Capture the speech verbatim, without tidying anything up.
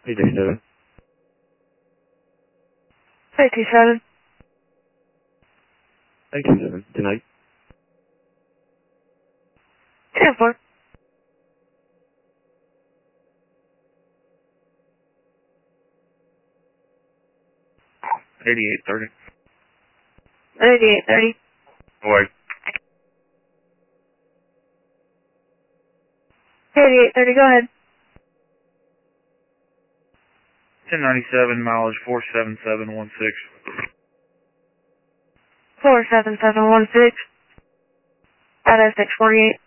eight two seven. eight two seven. eight two seven. Tonight. ten four. eighty-eight thirty. eighty-eight thirty. Wait. eighty-eight thirty, go ahead. ten ninety-seven, mileage four seven seven one six. four seven seven one six. At six forty-eight.